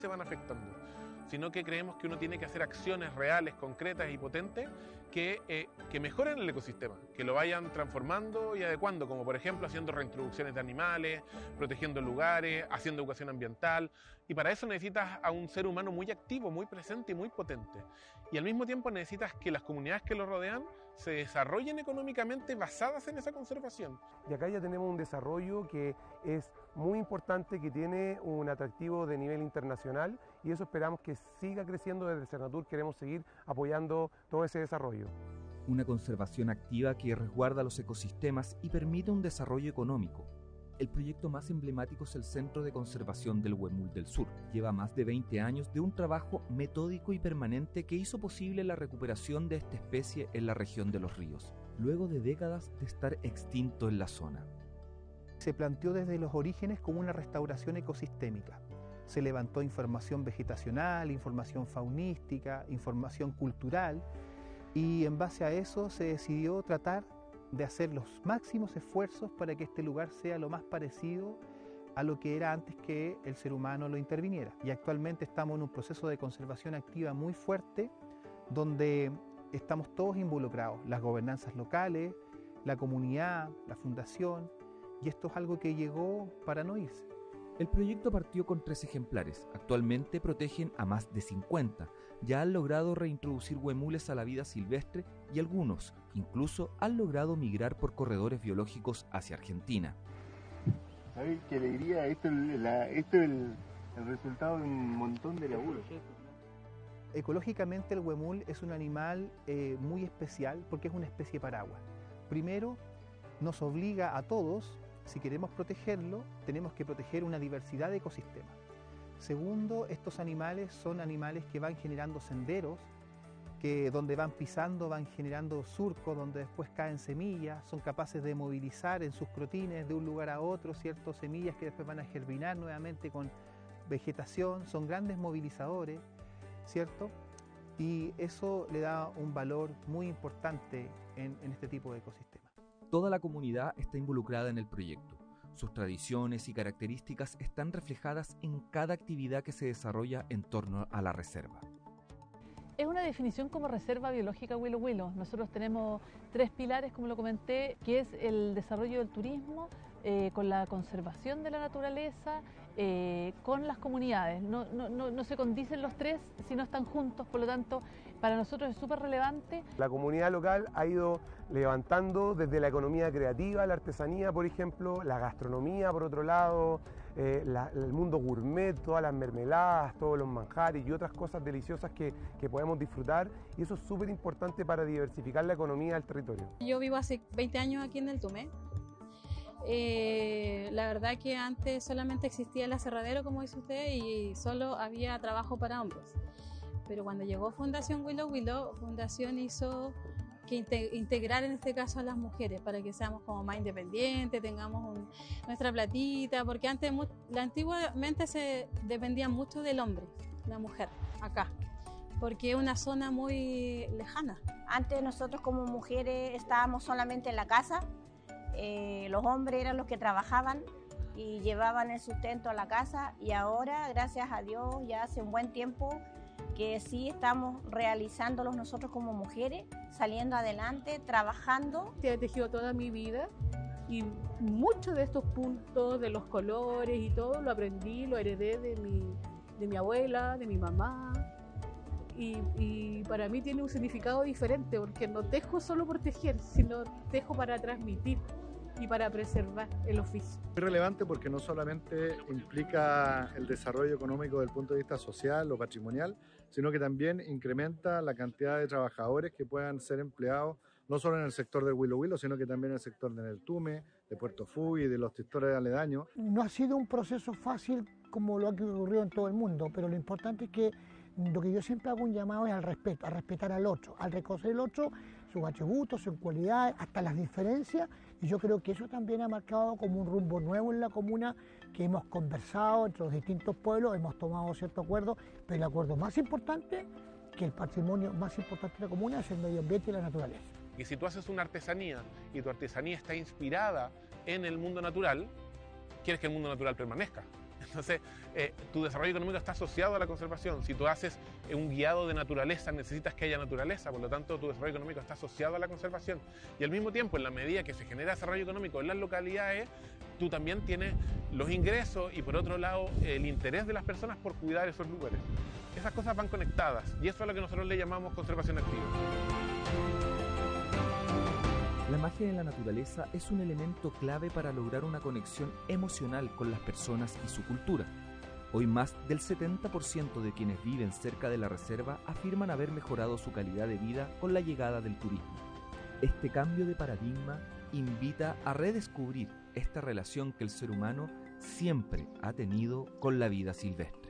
se van afectando, sino que creemos que uno tiene que hacer acciones reales, concretas y potentes que mejoren el ecosistema, que lo vayan transformando y adecuando, como por ejemplo haciendo reintroducciones de animales, protegiendo lugares, haciendo educación ambiental, y para eso necesitas a un ser humano muy activo, muy presente y muy potente. Y al mismo tiempo necesitas que las comunidades que lo rodean se desarrollen económicamente basadas en esa conservación. Y acá ya tenemos un desarrollo que es muy importante, que tiene un atractivo de nivel internacional, y eso esperamos que siga creciendo. Desde Cernatur queremos seguir apoyando todo ese desarrollo. Una conservación activa que resguarda los ecosistemas y permite un desarrollo económico. El proyecto más emblemático es el Centro de Conservación del Huemul del Sur. Lleva más de 20 años de un trabajo metódico y permanente que hizo posible la recuperación de esta especie en la región de los ríos, luego de décadas de estar extinto en la zona. Se planteó desde los orígenes como una restauración ecosistémica. Se levantó información vegetacional, información faunística, información cultural, y en base a eso se decidió tratar de hacer los máximos esfuerzos para que este lugar sea lo más parecido a lo que era antes que el ser humano lo interviniera. Y actualmente estamos en un proceso de conservación activa muy fuerte, donde estamos todos involucrados, las gobernanzas locales, la comunidad, la fundación, y esto es algo que llegó para no irse. El proyecto partió con 3 ejemplares, actualmente protegen a más de 50, ya han logrado reintroducir huemules a la vida silvestre y algunos incluso han logrado migrar por corredores biológicos hacia Argentina. ¿Sabes qué alegría? Esto es el resultado de un montón de laburo. Ecológicamente el huemul es un animal muy especial porque es una especie paraguas. Primero, nos obliga a todos, si queremos protegerlo, tenemos que proteger una diversidad de ecosistemas. Segundo, estos animales son animales que van generando senderos, que donde van pisando van generando surcos, donde después caen semillas, son capaces de movilizar en sus crotines de un lugar a otro, ¿cierto? Semillas que después van a germinar nuevamente con vegetación, son grandes movilizadores, ¿cierto? Y eso le da un valor muy importante en este tipo de ecosistemas. Toda la comunidad está involucrada en el proyecto. Sus tradiciones y características están reflejadas en cada actividad que se desarrolla en torno a la reserva. Es una definición como reserva biológica Huilo Huilo. Nosotros tenemos 3 pilares, como lo comenté, que es el desarrollo del turismo, con la conservación de la naturaleza, con las comunidades. No se condicen los 3 si no están juntos, por lo tanto, para nosotros es súper relevante. La comunidad local ha ido levantando desde la economía creativa, la artesanía, por ejemplo, la gastronomía, por otro lado, el mundo gourmet, todas las mermeladas, todos los manjares y otras cosas deliciosas que podemos disfrutar, y eso es súper importante para diversificar la economía del territorio. Yo vivo hace 20 años aquí en el Tume. La verdad que antes solamente existía el aserradero, como dice usted, y solo había trabajo para hombres. Pero cuando llegó Fundación Huilo Huilo, Fundación hizo que integrar en este caso a las mujeres para que seamos como más independientes, tengamos nuestra platita, porque antes, antiguamente se dependía mucho del hombre, la mujer, acá, porque es una zona muy lejana. Antes nosotros como mujeres estábamos solamente en la casa, los hombres eran los que trabajaban y llevaban el sustento a la casa, y ahora, gracias a Dios, ya hace un buen tiempo que sí estamos realizándolos nosotros como mujeres, saliendo adelante, trabajando. He tejido toda mi vida y muchos de estos puntos, de los colores y todo, lo aprendí, lo heredé de mi abuela, de mi mamá. Y para mí tiene un significado diferente, porque no tejo solo por tejer, sino tejo para transmitir y para preservar el oficio. Es relevante porque no solamente implica el desarrollo económico desde el punto de vista social o patrimonial, sino que también incrementa la cantidad de trabajadores que puedan ser empleados no solo en el sector del Huilo Huilo, sino que también en el sector de Neltume, de Puerto Fuy y de los sectores aledaños. No ha sido un proceso fácil como lo ha ocurrido en todo el mundo, pero lo importante es que lo que yo siempre hago un llamado es al respeto, a respetar al otro, al reconocer el otro, sus atributos, sus cualidades, hasta las diferencias, y yo creo que eso también ha marcado como un rumbo nuevo en la comuna, que hemos conversado entre los distintos pueblos, hemos tomado ciertos acuerdos, pero el acuerdo más importante, que el patrimonio más importante de la comuna, es el medio ambiente y la naturaleza. Y si tú haces una artesanía y tu artesanía está inspirada en el mundo natural, quieres que el mundo natural permanezca. Entonces, tu desarrollo económico está asociado a la conservación. Si tú haces un guiado de naturaleza, necesitas que haya naturaleza, por lo tanto, tu desarrollo económico está asociado a la conservación. Y al mismo tiempo, en la medida que se genera desarrollo económico en las localidades, tú también tienes los ingresos y, por otro lado, el interés de las personas por cuidar esos lugares. Esas cosas van conectadas y eso es lo que nosotros le llamamos conservación activa. La magia de la naturaleza es un elemento clave para lograr una conexión emocional con las personas y su cultura. Hoy más del 70% de quienes viven cerca de la reserva afirman haber mejorado su calidad de vida con la llegada del turismo. Este cambio de paradigma invita a redescubrir esta relación que el ser humano siempre ha tenido con la vida silvestre.